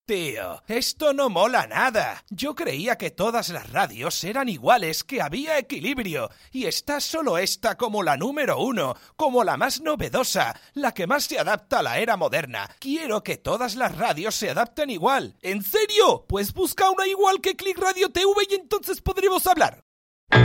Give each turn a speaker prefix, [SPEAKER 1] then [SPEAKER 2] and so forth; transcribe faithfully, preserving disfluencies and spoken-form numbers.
[SPEAKER 1] Tío, esto no mola nada. Yo creía que todas las radios eran iguales, que había equilibrio. Y está solo esta como la número uno, como la más novedosa, la que más se adapta a la era moderna. Quiero que todas las radios se adapten igual. ¿En serio? Pues busca una igual que Click Radio T V y entonces podremos hablar.